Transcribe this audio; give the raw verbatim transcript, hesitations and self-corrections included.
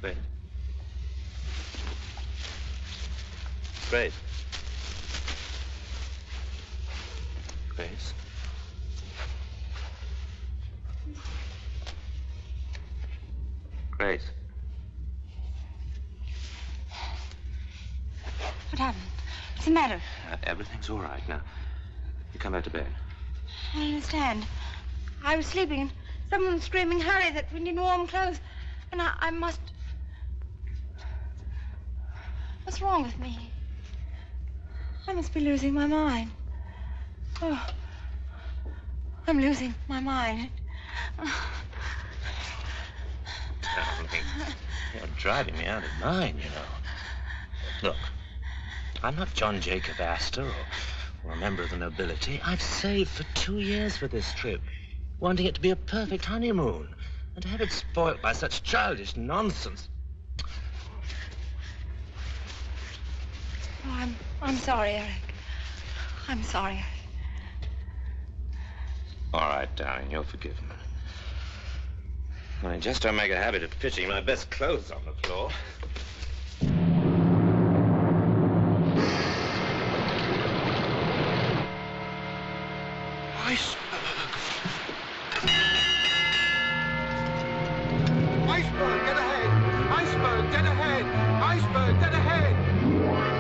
Wait. Grace. Grace. Grace. What happened? What's the matter? Uh, everything's all right now. You come back to bed. I don't understand. I was sleeping and someone was screaming, hurry, that we need warm clothes. And I, I must... What's wrong with me? I must be losing my mind. Oh, I'm losing my mind. Darling, you're driving me out of mind, you know. Look, I'm not John Jacob Astor or, or a member of the nobility. I've saved for two years for this trip, wanting it to be a perfect honeymoon, and to have it spoilt by such childish nonsense. Oh, I'm, I'm sorry, Eric. I'm sorry. All right, darling, you're forgiven. I just don't make a habit of pitching my best clothes on the floor.